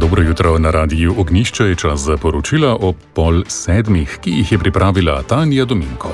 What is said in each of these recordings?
Dobro jutro na radiju Ognjišče, je čas za poročila o 6:30, ki jih je pripravila Tanja Dominko.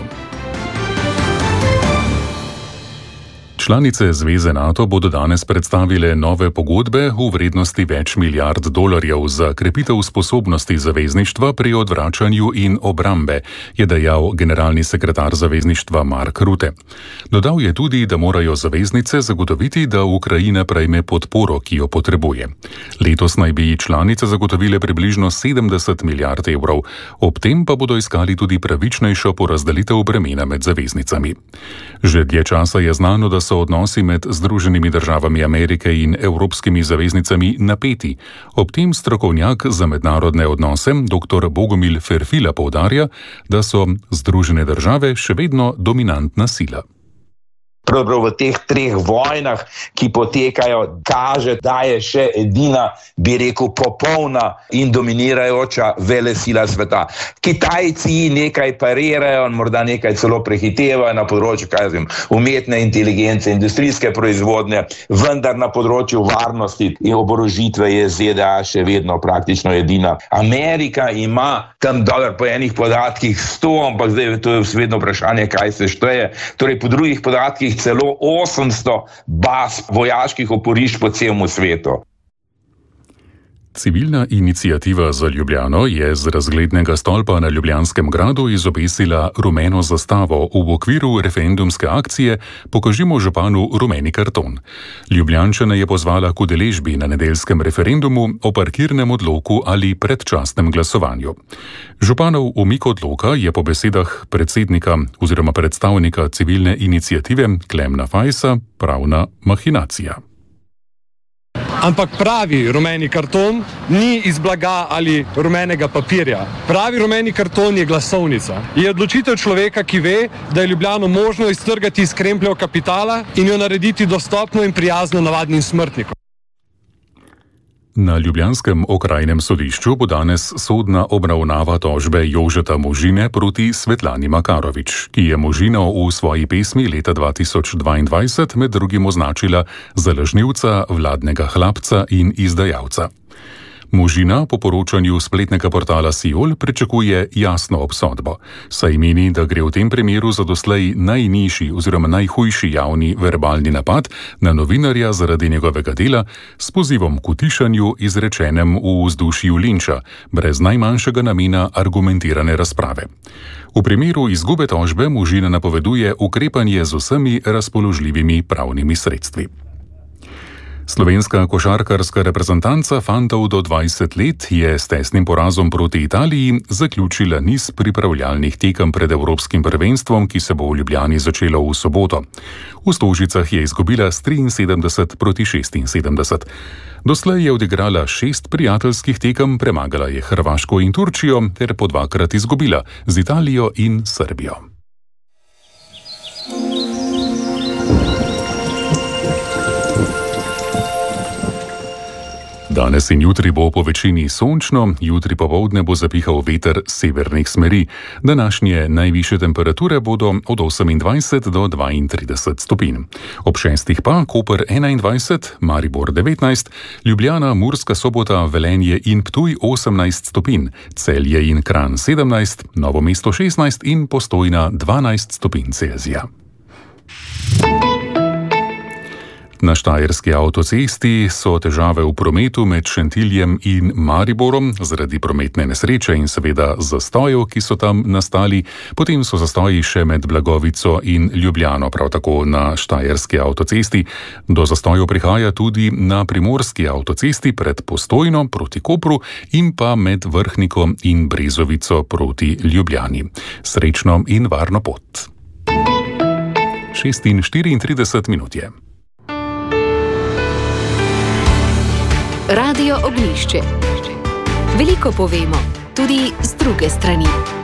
Članice Zveze NATO bodo danes predstavile nove pogodbe v vrednosti več milijard dolarjev za krepitev sposobnosti zavezništva pri odvračanju in obrambe, je dejal generalni sekretar zavezništva Mark Rutte. Dodal je tudi, da morajo zaveznice zagotoviti, da Ukrajina prejme podporo, ki jo potrebuje. Letos naj bi članice zagotovile približno 70 milijard evrov, ob tem pa bodo iskali tudi pravičnejšo porazdelitev bremena med zaveznicami. Že dlje časa je znano, da so odnosi med Združenimi državami Amerike in evropskimi zaveznicami napeti. Ob tem strokovnjak za mednarodne odnose dr. Bogomil Ferfila poudarja, da so Združene države še vedno dominantna sila. Pravzaprav v teh treh vojnah, ki potekajo, kaže, da je še edina, bi rekel, popolna in dominirajoča velesila sveta. Kitajci nekaj parirajo, morda nekaj celo prehitevajo na področju, umetne inteligence, industrijske proizvodnje, vendar na področju varnosti in oborožitve je ZDA še vedno praktično edina. Amerika ima tam dolar po enih podatkih 100, ampak zdaj to je vedno vprašanje, kaj se šteje. Torej po drugih podatkih celo 800 baz vojaških oporišč po celem svetu. Civilna iniciativa za Ljubljano je z razglednega stolpa na Ljubljanskem gradu izobesila rumeno zastavo v okviru referendumske akcije Pokažimo županu rumeni karton. Ljubljančane je pozvala k udeležbi na nedeljskem referendumu o parkirnem odloku ali predčasnem glasovanju. Županov umik odloka je po besedah predsednika oziroma predstavnika civilne iniciative Klemna Fajsa pravna mahinacija. Ampak pravi rumeni karton ni iz blaga ali rumenega papirja. Pravi rumeni karton je glasovnica. Je odločitev človeka, ki ve, da je Ljubljano možno iztrgati iz krempljev kapitala in jo narediti dostopno in prijazno navadnim smrtnikom. Na ljubljanskem okrajnem sodišču bo danes sodna obravnava tožbe Jožeta Možine proti Svetlani Makarovič, ki je Možino v svoji pesmi leta 2022 med drugim označila za lažnivca, vladnega hlapca in izdajalca. Možina po poročanju spletnega portala Siol pričakuje jasno obsodbo, saj meni, da gre v tem primeru za doslej najnižji oziroma najhujši javni verbalni napad na novinarja zaradi njegovega dela s pozivom k utišanju izrečenem v vzdušju linča, brez najmanjšega namena argumentirane razprave. V primeru izgube tožbe Možina napoveduje ukrepanje z vsemi razpoložljivimi pravnimi sredstvi. Slovenska košarkarska reprezentanca fantov do 20 let je s tesnim porazom proti Italiji zaključila niz pripravljalnih tekem pred evropskim prvenstvom, ki se bo v Ljubljani začelo v soboto. V Stožicah je izgubila s 73 proti 76. Doslej je odigrala 6 prijateljskih tekem, premagala je Hrvaško in Turčijo ter po dvakrat izgubila z Italijo in Srbijo. Danes in jutri bo po večini sončno, jutri popoldne bo zapihal veter severnih smeri. Današnje najvišje temperature bodo od 28 do 32 stopinj. Ob 6 pa Koper 21, Maribor 19, Ljubljana, Murska Sobota, Velenje in Ptuj 18 stopinj, Celje in Kranj 17, Novo mesto 16 in Postojna 12 stopinj Celzija. Na Štajerski avtocesti so težave v prometu med Šentiljem in Mariborom zaradi prometne nesreče in seveda zastojev, ki so tam nastali. Potem so zastoji še med Blagovico in Ljubljano, prav tako na Štajerski avtocesti. Do zastojev prihaja tudi na Primorski avtocesti pred Postojno proti Kopru in pa med Vrhniko in Brezovico proti Ljubljani. Srečno in varno pot. 6:34 minut je. Radio Ognjišče. Veliko povemo, tudi z druge strani.